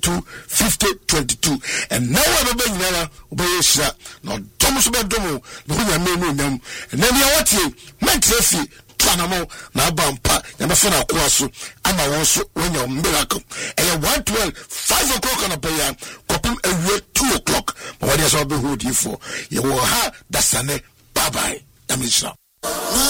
0222 and now I be nyara obeyesha no dom so be dom no nyame no nyam and then ya watie mentrefi twanamo na bampa nyame fa na koaso ama wonso wonya miracle and 112 5 o'clock on a prayer kopim awie 2 o'clock but what is all be hold you for you will ha dasane bye bye.